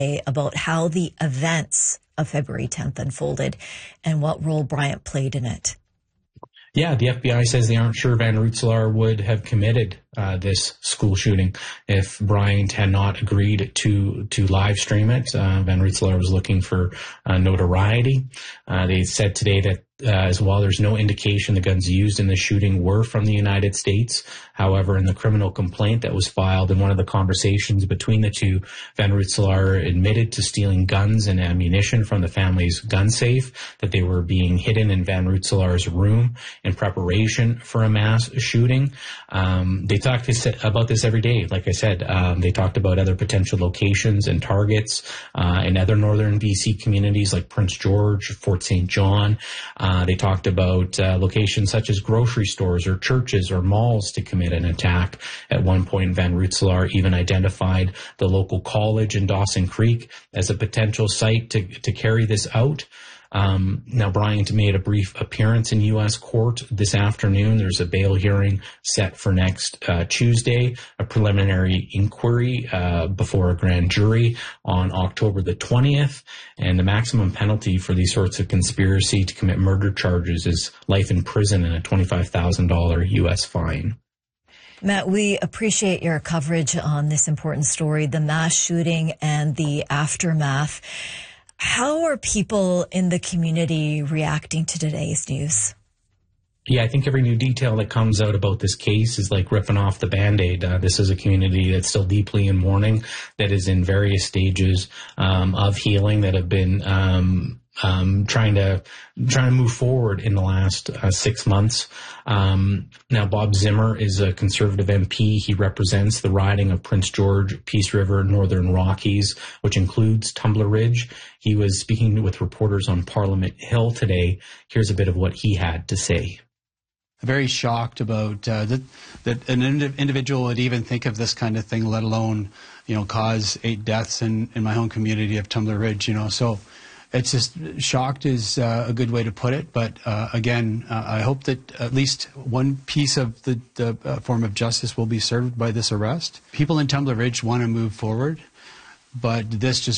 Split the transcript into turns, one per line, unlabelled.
about how the events of February 10th unfolded and what role Bryant played in it.
Yeah, the FBI says they aren't sure Van Rensselaer would have committed this school shooting if Bryant had not agreed to live stream it. Van Rensselaer was looking for notoriety. They said today that as well, there's no indication the guns used in the shooting were from the United States. However, in the criminal complaint that was filed in one of the conversations between the two, Van Rensselaer admitted to stealing guns and ammunition from the family's gun safe, that they were being hidden in Van Rensselaer's room in preparation for a mass shooting. They talked about this every day. Like I said, they talked about other potential locations and targets in other northern BC communities like Prince George, Fort St. John. They talked about locations such as grocery stores or churches or malls to commit an attack. At one point, Van Rensselaer even identified the local college in Dawson Creek as a potential site to carry this out. Now, Bryant made a brief appearance in U.S. court this afternoon. There's a bail hearing set for next Tuesday, a preliminary inquiry before a grand jury on October the 20th. And the maximum penalty for these sorts of conspiracy to commit murder charges is life in prison and a $25,000 U.S. fine.
Matt, we appreciate your coverage on this important story, the mass shooting and the aftermath. How are people in the community reacting to today's news?
Yeah, I think every new detail that comes out about this case is like ripping off the Band-Aid. This is a community that's still deeply in mourning, that is in various stages of healing, that have been trying to move forward in the last 6 months. Now, Bob Zimmer is a Conservative MP. He represents the riding of Prince George, Peace River, Northern Rockies, which includes Tumbler Ridge. He was speaking with reporters on Parliament Hill today. Here's a bit of what he had to say.
Very shocked about that an individual would even think of this kind of thing, let alone, cause 8 deaths in my home community of Tumbler Ridge, So it's just shocked is a good way to put it. But again, I hope that at least one piece of the form of justice will be served by this arrest. People in Tumbler Ridge want to move forward, but this just